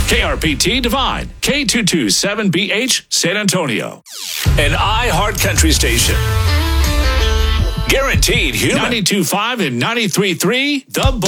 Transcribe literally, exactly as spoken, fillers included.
K R P T Divine, K two twenty-seven B H, San Antonio. An iHeart Country station. Guaranteed human. ninety-two point five and ninety-three point three, The Bull.